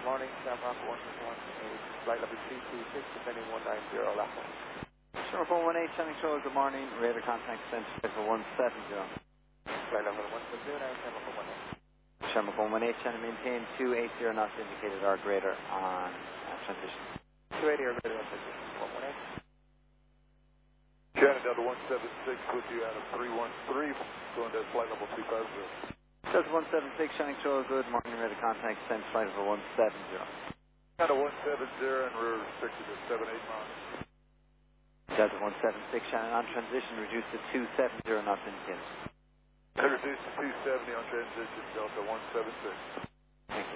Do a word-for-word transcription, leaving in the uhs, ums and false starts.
morning, Shamrock one one eight, flight level three two six, descending one nine zero, last one. Shamrock one one eight, Shannon Control, good morning, radar contact center for one seven zero. Flight level one seven zero, now Shamrock one one eight. Shamrock one one eight, Shannon maintain two eighty knots indicated arc radar on uh, transition. two eighty, radar transition, one one eight. Shannon Delta one seven six with you out of three one three, going to flight level two five zero. Delta one seven six, Shannon Control, good morning, radar contact center flight level one seven zero. Delta one seven zero and rear restricted to seven eight miles. Delta one seven six, Shannon on transition reduced to two seven zero knots indicated. Reduced to two seventy on transition, Delta one seven six. Thank you.